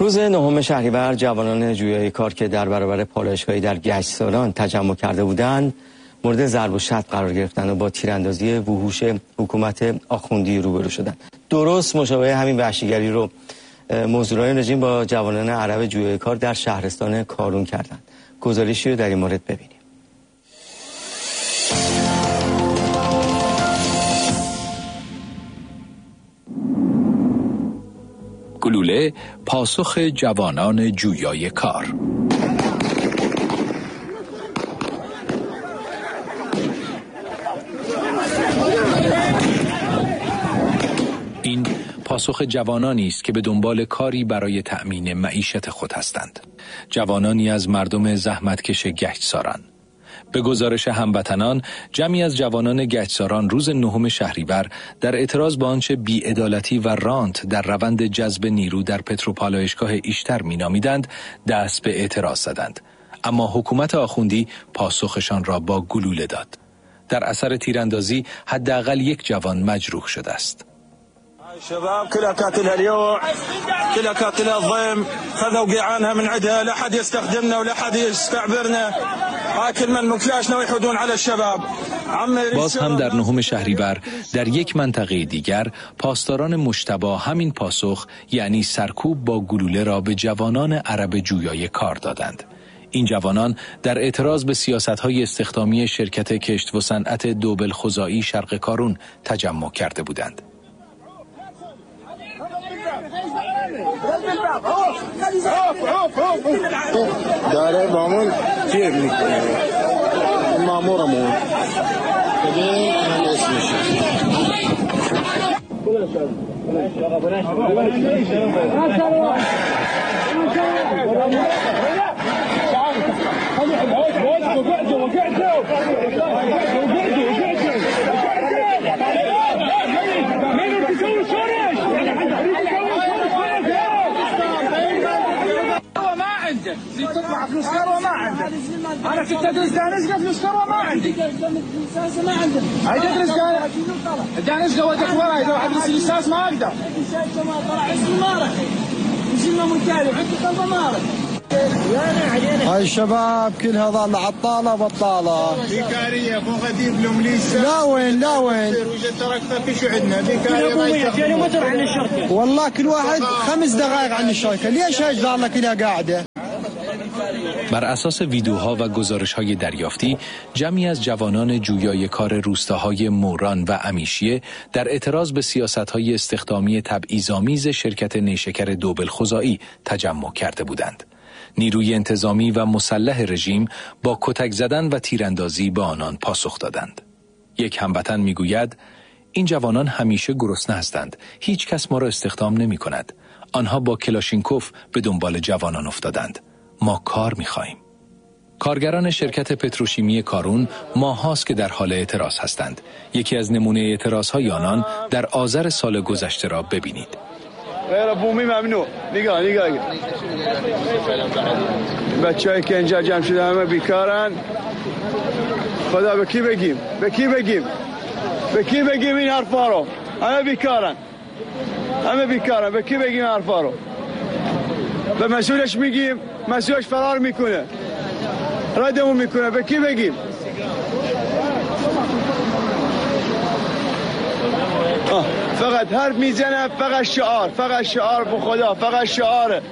روز 9 شهریور جوانان جویای کار که در برابر پالایشگاهی در گشتسالان تجمع کرده بودند مورد ضرب و شتم قرار گرفتند و با تیراندازی وحوش حکومت آخوندی روبرو شدند. درست مشابه همین وحشیگری رو مزدوران رژیم با جوانان عرب جویای کار در شهرستان کارون کردند. گزارشی رو در این مورد ببینیم. گلوله پاسخ جوانان جویای کار. این پاسخ جوانانی است که به دنبال کاری برای تأمین معیشت خود هستند. جوانانی از مردم زحمتکش گشتساران. به گزارش هموطنان، جمعی از جوانان گشتساران روز 9 شهریور در اعتراض با آنچه بی‌عدالتی و رانت در روند جذب نیرو در پتروپالایشگاه ایشتر مینامیدند، دست به اعتراض زدند. اما حکومت آخوندی پاسخشان را با گلوله داد. در اثر تیراندازی حداقل 1 جوان مجروح شده است. شباب كلها كاتلها اليوم، كلها كاتلها الضيم، خذوا قيعانها من عدها، لا حد يستخدمنا ولا حد يستعبرنا، آكل من مكلاشنا ويحودون على الشباب. باز هم در 9 شهریور در یک منطقه دیگر پاسداران مجتبی همین پاسخ یعنی سرکوب با گلوله را به جوانان عرب جویای کار دادند. این جوانان در اعتراض به سیاست‌های استخدامی شرکت کشت و صنعت دوبلخزایی شرق کارون تجمع کرده بودند. داره بامون چیه میکنه مامورمون ببین من اسمش تطلع فلوس ثروة ما عندك. أنا كنت أدرس دانشقة فلوس ثروة ما عندي. ما عندك. هاي تدرس دانشقة ودك وراي لو أدرس الأساس ما أقدر. الأساس ما طلع اسمي مارك. اسمه مكالي عندي قلبه مارك. هاي الشباب كلها ظل عطالة بطالة. بيكارية فوق ديبلوم ليش؟ لا وين لا وين. وجد تركتك شو عندنا بيكارية ما يستخدمون. عن الشركة. والله كل واحد 5 دقائق عن الشركة. ليش هاي ظلنا كلها قاعدة؟ بر اساس ویدیوها و گزارش‌های دریافتی، جمعی از جوانان جویای کار روستاهای موران و امیشیه در اعتراض به سیاست‌های استخدامی تبعیض‌آمیز شرکت نیشکر دوبلخزایی تجمع کرده بودند. نیروی انتظامی و مسلح رژیم با کتک زدن و تیراندازی به آنان پاسخ دادند. یک هموطن میگوید این جوانان همیشه گرسنه هستند. هیچ کس ما را استخدام نمی‌کند. آنها با کلاشینکوف به دنبال جوانان افتادند. ما کار می‌خواهیم. کارگران شرکت پتروشیمی کارون ماهاست که در حال اعتراض هستند. یکی از نمونه اعتراض‌های آنان در آذر سال گذشته را ببینید. غیر بومی ممنوع. نگاه. بچه‌ای که اینجا جمع شده همه بیکارن. خدا به کی بگیم این حرفا رو؟ همه بیکارن. به کی بگیم حرفا رو؟ به مسئولش میگیم، مسئولش فرار میکنه، ردمون میکنه. به کی بگیم؟ فقط حرف میزنه، فقط شعار به خدا، فقط شعار.